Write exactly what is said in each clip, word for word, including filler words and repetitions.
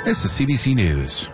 This is C B C News.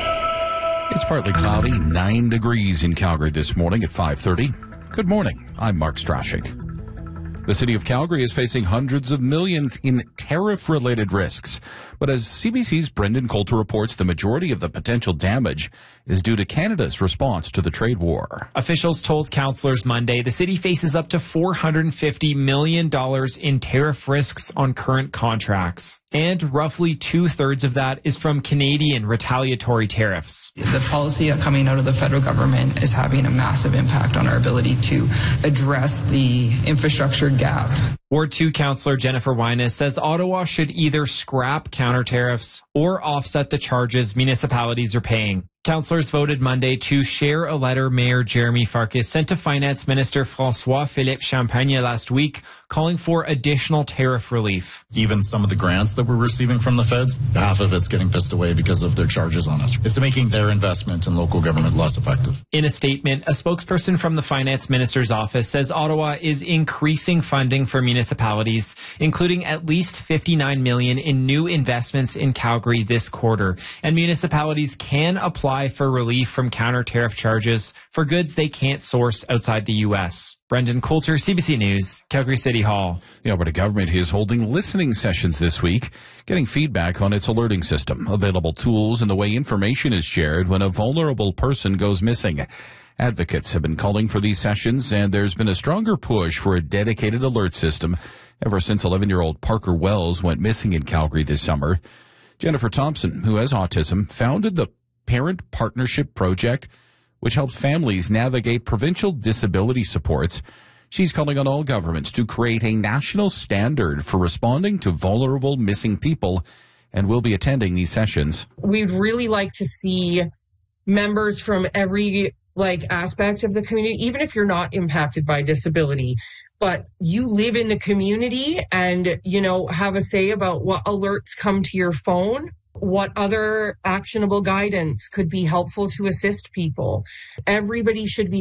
It's partly cloudy, nine degrees in Calgary this morning at five thirty. Good morning. I'm Mark Strashik. The city of Calgary is facing hundreds of millions in tariff-related risks. But as C B C's Brendan Coulter reports, the majority of the potential damage is due to Canada's response to the trade war. Officials told councillors Monday the city faces up to four hundred fifty million dollars in tariff risks on current contracts. And roughly two-thirds of that is from Canadian retaliatory tariffs. The policy coming out of the federal government is having a massive impact on our ability to address the infrastructure gap. Ward two Councillor Jennifer Wyness says Ottawa should either scrap counter tariffs or offset the charges municipalities are paying. Councillors voted Monday to share a letter Mayor Jeremy Farkas sent to Finance Minister François-Philippe Champagne last week calling for additional tariff relief. Even some of the grants that we're receiving from the feds, half of it's getting pissed away because of their charges on us. It's making their investment in local government less effective. In a statement, a spokesperson from the Finance Minister's office says Ottawa is increasing funding for municipalities, including at least fifty-nine million dollars in new investments in Calgary this quarter. And municipalities can apply for relief from counter tariff charges for goods they can't source outside the U S. Brendan Coulter, C B C News, Calgary City Hall. The Alberta government is holding listening sessions this week, getting feedback on its alerting system, available tools, and the way information is shared when a vulnerable person goes missing. Advocates have been calling for these sessions, and there's been a stronger push for a dedicated alert system ever since eleven-year-old Parker Wells went missing in Calgary this summer. Jennifer Thompson, who has autism, founded the Parent Partnership Project, which helps families navigate provincial disability supports. She's calling on all governments to create a national standard for responding to vulnerable missing people and will be attending these sessions. We'd really like to see members from every like aspect of the community, even if you're not impacted by disability, but you live in the community and, you know, have a say about what alerts come to your phone. What other actionable guidance could be helpful to assist people? Everybody should be